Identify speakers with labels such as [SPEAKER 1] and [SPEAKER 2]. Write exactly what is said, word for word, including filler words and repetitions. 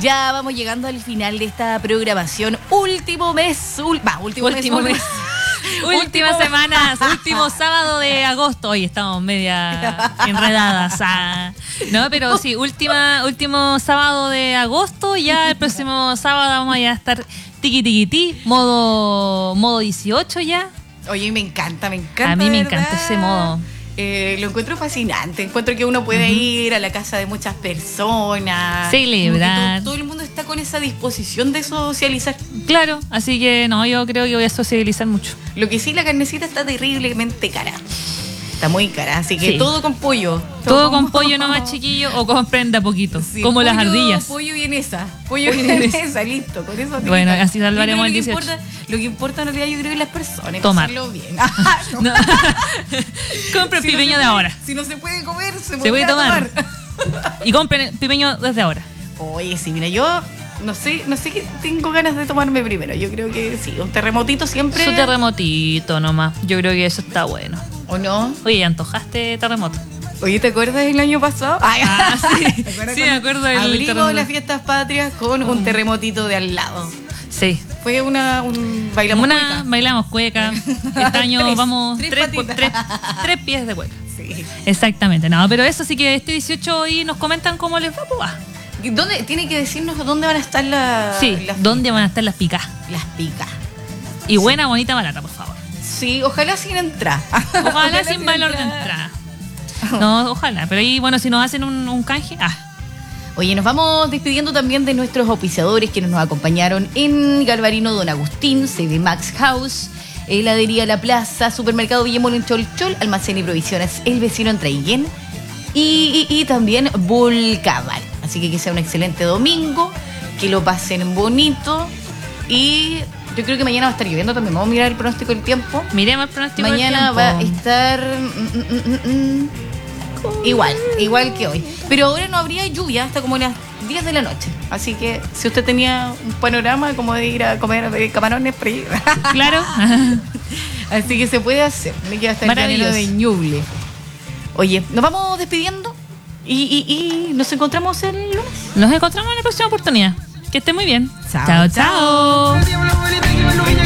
[SPEAKER 1] Ya vamos llegando al final de esta programación. Último mes, ul- va, último,
[SPEAKER 2] Último
[SPEAKER 1] mes.
[SPEAKER 2] mes. Últimas semanas, último sábado de agosto. Hoy estamos media enredadas. Ah. No, pero sí, última, último sábado de agosto. Ya el próximo sábado vamos a ya estar tiqui tiqui ti, modo, modo dieciocho ya.
[SPEAKER 1] Oye, me encanta, me encanta.
[SPEAKER 2] A mí me
[SPEAKER 1] ¿verdad?
[SPEAKER 2] encanta ese modo.
[SPEAKER 1] Eh, lo encuentro fascinante. Encuentro que uno puede uh-huh. ir a la casa de muchas personas.
[SPEAKER 2] Celebrar.
[SPEAKER 1] Todo, todo el mundo está con esa disposición de socializar.
[SPEAKER 2] Claro, así que no, yo creo que voy a socializar mucho.
[SPEAKER 1] Lo que sí, la carnecita está terriblemente cara. Está muy cara, así que
[SPEAKER 2] sí.
[SPEAKER 1] todo con pollo.
[SPEAKER 2] Todo, todo con pollo nomás, chiquillo, o compren de a poquito, sí, como pollo, las ardillas.
[SPEAKER 1] Pollo vienesa, pollo vienesa, listo, con eso.
[SPEAKER 2] Bueno, así salvaremos el dieciocho.
[SPEAKER 1] Lo que, importa, lo que importa en realidad yo creo que las personas.
[SPEAKER 2] Tomar.
[SPEAKER 1] Bien.
[SPEAKER 2] No. Compren si pipeño no de
[SPEAKER 1] puede,
[SPEAKER 2] ahora.
[SPEAKER 1] Si no se puede comer, se,
[SPEAKER 2] se puede tomar.
[SPEAKER 1] tomar.
[SPEAKER 2] Y compren pipeño desde ahora.
[SPEAKER 1] Oye, sí, mira, yo no sé, no sé qué tengo ganas de tomarme primero. Yo creo que sí, un terremotito siempre.
[SPEAKER 2] Su terremotito nomás. Yo creo que eso está bueno.
[SPEAKER 1] ¿O no?
[SPEAKER 2] Oye, antojaste terremoto.
[SPEAKER 1] Oye, ¿te acuerdas del año pasado?
[SPEAKER 2] Ay, ah, sí, sí me acuerdo del
[SPEAKER 1] abrimos
[SPEAKER 2] terremoto.
[SPEAKER 1] las fiestas patrias con un terremotito de al lado.
[SPEAKER 2] Sí.
[SPEAKER 1] Fue una un bailamos
[SPEAKER 2] una,
[SPEAKER 1] cueca.
[SPEAKER 2] Bailamos cueca. Este año
[SPEAKER 1] tres,
[SPEAKER 2] vamos
[SPEAKER 1] tres,
[SPEAKER 2] tres,
[SPEAKER 1] tres,
[SPEAKER 2] tres, tres pies de cueca.
[SPEAKER 1] Sí.
[SPEAKER 2] Exactamente. No, pero eso sí que este dieciocho y nos comentan cómo les va, pues va.
[SPEAKER 1] ¿Dónde, tiene que decirnos dónde van a estar las
[SPEAKER 2] Sí,
[SPEAKER 1] las
[SPEAKER 2] dónde van a estar las picas.
[SPEAKER 1] Las picas.
[SPEAKER 2] Y sí. Buena, bonita, barata, por favor.
[SPEAKER 1] Sí, ojalá sin entrar.
[SPEAKER 2] Ojalá, ojalá sin, sin valor entrar. de entrada. No, ojalá. Pero ahí, bueno, si nos hacen un, un canje. Ah.
[SPEAKER 1] Oye, nos vamos despidiendo también de nuestros auspiciadores que nos acompañaron en Galvarino Don Agustín, C D Max House, Heladería La Plaza, Supermercado Villamolo en Cholchol, Almacén y Provisiones El Vecino en Traillén y, y, y también Volcaval. Así que que sea un excelente domingo, que lo pasen bonito y yo creo que mañana va a estar lloviendo también. Vamos a mirar el pronóstico del tiempo.
[SPEAKER 2] Miremos el pronóstico
[SPEAKER 1] mañana
[SPEAKER 2] del tiempo.
[SPEAKER 1] Mañana va a estar mm, mm, mm, mm, igual, igual que hoy. Pero ahora no habría lluvia hasta como las diez de la noche. Así que si usted tenía un panorama como de ir a comer camarones,
[SPEAKER 2] claro.
[SPEAKER 1] Así que se puede hacer. Me queda hasta el llanero de Ñuble. Oye, nos vamos despidiendo y, y, y nos encontramos el lunes.
[SPEAKER 2] Nos encontramos en la próxima oportunidad. Que esté muy bien.
[SPEAKER 1] Chao, chao.
[SPEAKER 2] chao.